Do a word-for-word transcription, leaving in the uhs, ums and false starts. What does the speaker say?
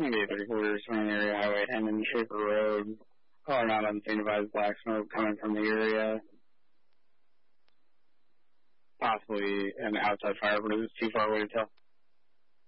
Maybe three quarters from the area highway ten and Schaefer Road. Caller not unsignalized black smoke coming from the area. Possibly an outside fire, but it was too far away to tell.